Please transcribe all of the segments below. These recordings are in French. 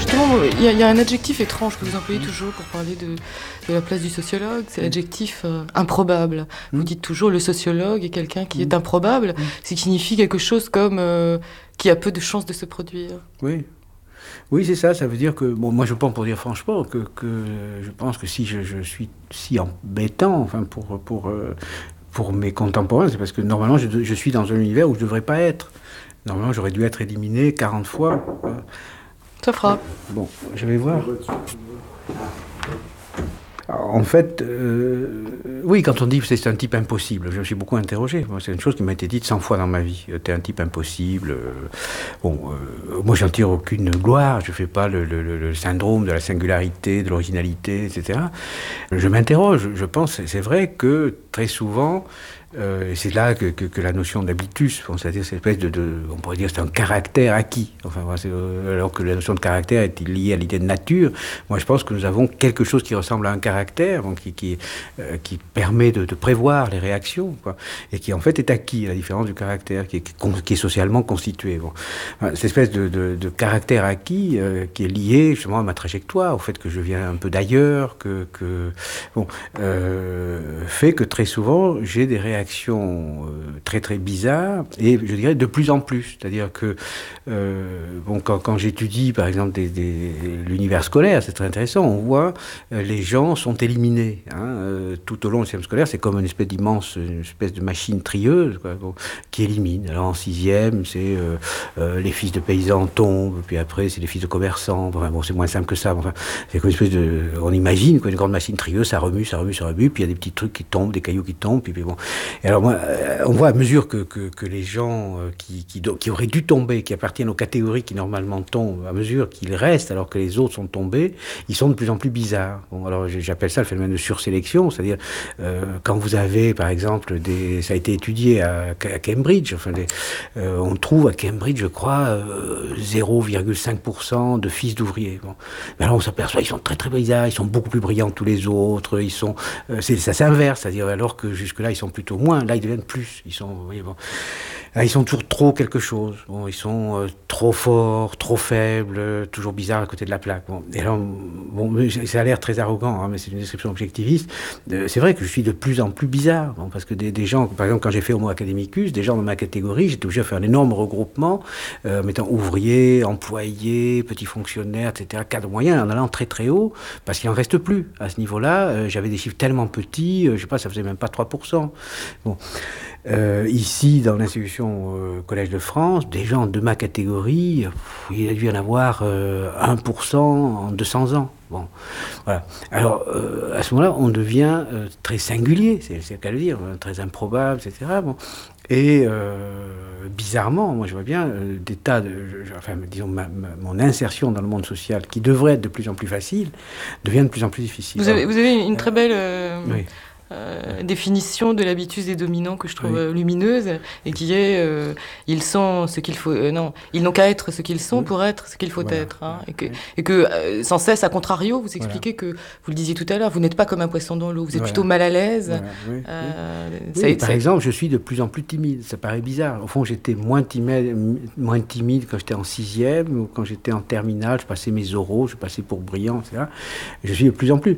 Justement, il y a un adjectif étrange que vous employez toujours pour parler de la place du sociologue, c'est l'adjectif improbable. Vous dites toujours le sociologue est quelqu'un qui est improbable, ce qui signifie quelque chose comme qui a peu de chances de se produire. Oui. Oui, c'est ça. Ça veut dire que, bon, moi je pense pour dire franchement que je pense que si je suis si embêtant, enfin pour mes contemporains, c'est parce que normalement je suis dans un univers où je ne devrais pas être. Normalement j'aurais dû être éliminé 40 fois. Ça fera. Bon, je vais voir. En fait, oui, quand on dit que c'est un type impossible, je me suis beaucoup interrogé. C'est une chose qui m'a été dite 100 fois dans ma vie. T'es un type impossible. Moi, j'en tire aucune gloire. Je fais pas le syndrome de la singularité, de l'originalité, etc. Je m'interroge. Je pense, c'est vrai que très souvent, c'est là que la notion d'habitus, c'est-à-dire cette espèce on pourrait dire c'est un caractère acquis. Enfin, alors que la notion de caractère est liée à l'idée de nature. Moi, je pense que nous avons quelque chose qui ressemble à un caractère, donc qui permet de prévoir les réactions, quoi, et qui en fait est acquis, à la différence du caractère qui est socialement constitué. Bon. Cette espèce de caractère acquis qui est lié justement à ma trajectoire, au fait que je viens un peu d'ailleurs, fait que très souvent j'ai des réactions très très bizarres et je dirais de plus en plus. C'est-à-dire que quand j'étudie par exemple l'univers scolaire, c'est très intéressant, on voit les gens sont éliminés. Tout au long du système scolaire, c'est comme une espèce de machine trieuse qui élimine. Alors en 6e, c'est les fils de paysans tombent, puis après c'est les fils de commerçants. Enfin, bon, c'est moins simple que ça. Enfin, c'est comme une espèce on imagine une grande machine trieuse, ça remue, puis il y a des petits trucs qui tombent, des cailloux qui tombent, puis bon. Et alors moi, on voit à mesure que les gens qui auraient dû tomber, qui appartiennent aux catégories qui normalement tombent, à mesure qu'ils restent alors que les autres sont tombés, ils sont de plus en plus bizarres. Bon, alors j'appelle ça le phénomène de sursélection, c'est-à-dire quand vous avez par exemple ça a été étudié à Cambridge, on trouve à Cambridge, je crois, 0,5% de fils d'ouvriers. Bon. Mais alors on s'aperçoit qu'ils sont très très bizarres, ils sont beaucoup plus brillants que tous les autres, ça s'inverse, c'est-à-dire alors que jusque-là ils sont plutôt moins, là ils deviennent plus, ils sont toujours trop quelque chose, bon, ils sont trop forts, trop faibles, toujours bizarres à côté de la plaque. Bon. Et alors, ça a l'air très arrogant, mais c'est une description objectiviste. C'est vrai que je suis de plus en plus bizarre, parce que des gens, par exemple quand j'ai fait Homo academicus, des gens de ma catégorie, j'étais obligé de faire un énorme regroupement, mettant ouvriers, employés, petits fonctionnaires, etc., cadres moyens, en allant très très haut, parce qu'il n'en reste plus. À ce niveau-là, j'avais des chiffres tellement petits, je sais pas, ça faisait même pas 3%. Bon. Ici, dans l'institution Collège de France, des gens de ma catégorie, il a dû y en avoir 1% en 200 ans. Bon, voilà. Alors, à ce moment-là, on devient très singulier, c'est le cas de le dire, très improbable, etc. Bon. Et bizarrement, moi je vois bien des tas disons, mon insertion dans le monde social, qui devrait être de plus en plus facile, devient de plus en plus difficile. Vous avez une très belle... Oui. Définition de l'habitus des dominants que je trouve lumineuse et qui est ils sont ce qu'il faut ils n'ont qu'à être ce qu'ils sont pour être ce qu'il faut être et que sans cesse à contrario vous expliquez que vous le disiez tout à l'heure, vous n'êtes pas comme un poisson dans l'eau, vous êtes plutôt mal à l'aise. Par exemple, je suis de plus en plus timide, ça paraît bizarre. Au fond, j'étais moins timide quand j'étais en 6e ou quand j'étais en terminale, je passais mes oraux, je passais pour brillant, etc. Je suis de plus en plus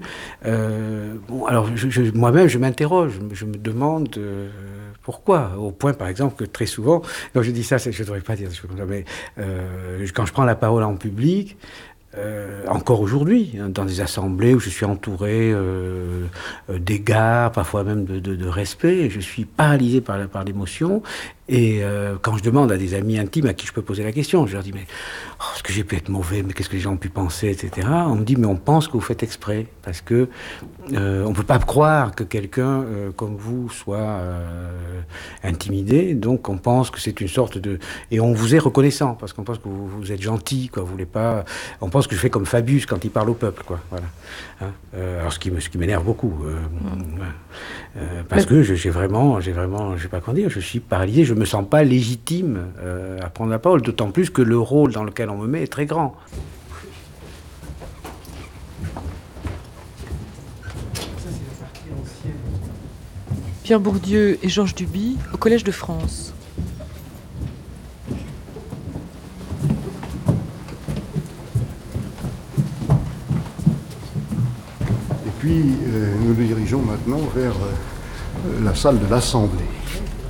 alors moi-même je m'interroge, je me demande pourquoi, au point par exemple que très souvent, quand je dis ça, je ne devrais pas dire des choses comme ça, mais quand je prends la parole en public, encore aujourd'hui, dans des assemblées où je suis entouré d'égards, parfois même de respect, je suis paralysé par l'émotion. Et quand je demande à des amis intimes à qui je peux poser la question, je leur dis mais est-ce que j'ai pu être mauvais, mais qu'est-ce que les gens ont pu penser, etc. On me dit mais on pense que vous faites exprès parce que on peut pas croire que quelqu'un comme vous soit intimidé, donc on pense que c'est une sorte de et on vous est reconnaissant parce qu'on pense que vous êtes gentil, quoi. Vous voulez pas, on pense que je fais comme Fabius quand il parle au peuple, quoi. Voilà. Alors ce qui m'énerve beaucoup, parce que j'ai vraiment, je sais pas quoi dire, je suis paralysé. Je ne me sens pas légitime à prendre la parole, d'autant plus que le rôle dans lequel on me met est très grand. Pierre Bourdieu et Georges Duby au Collège de France. puis nous nous dirigeons maintenant vers la salle de l'Assemblée.